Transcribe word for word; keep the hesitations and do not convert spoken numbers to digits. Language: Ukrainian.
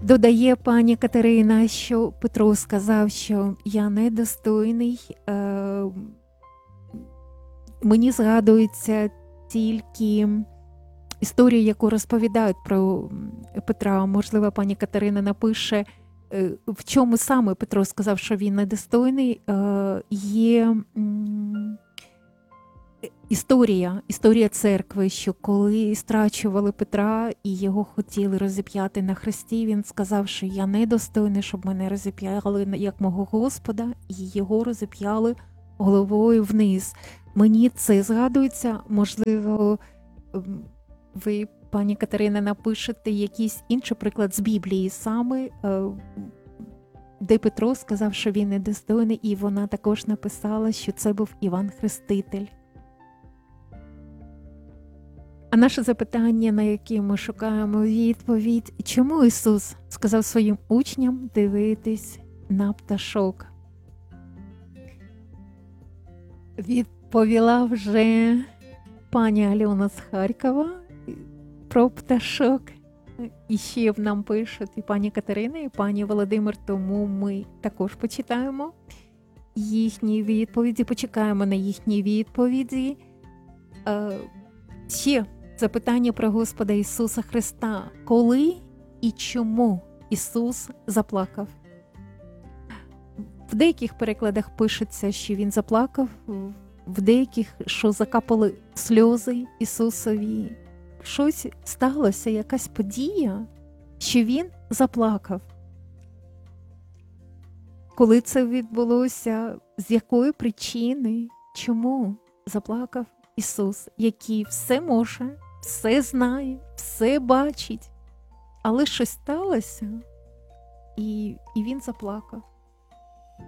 Додає пані Катерина, що Петро сказав, що я недостойний. Е, мені згадується тільки історія, яку розповідають про Петра. Можливо, пані Катерина напише, е, в чому саме Петро сказав, що він недостойний. Е, є м, історія, історія церкви, що коли страчували Петра і його хотіли розіп'яти на хресті, він сказав, що я недостойний, щоб мене розіп'яли як мого Господа, і його розіп'яли головою вниз. Мені це згадується, можливо, ви, пані Катерина, напишете якийсь інший приклад з Біблії саме, де Петро сказав, що він недостойний, і вона також написала, що це був Іван Хреститель. А наше запитання, на яке ми шукаємо відповідь, чому Ісус сказав своїм учням дивитись на пташок? Відповіла вже пані Альона з Харкова про пташок. І ще нам пишуть і пані Катерина, і пані Володимир, тому ми також почитаємо їхні відповіді, почекаємо на їхні відповіді. Ще запитання про Господа Ісуса Христа. Коли і чому Ісус заплакав? В деяких перекладах пишеться, що Він заплакав, в деяких, що закапали сльози Ісусові. Щось сталося, якась подія, що Він заплакав. Коли це відбулося, з якої причини, чому заплакав Ісус, який все може, все знає, все бачить, але щось сталося, і, і Він заплакав.